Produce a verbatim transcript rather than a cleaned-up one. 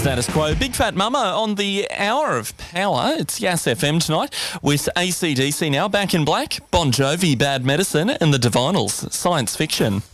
Status quo. Big Fat Mama on the hour of power. It's Yass F M tonight with A C D C now, Back in Black, Bon Jovi, Bad Medicine, and the Divinals, Science Fiction.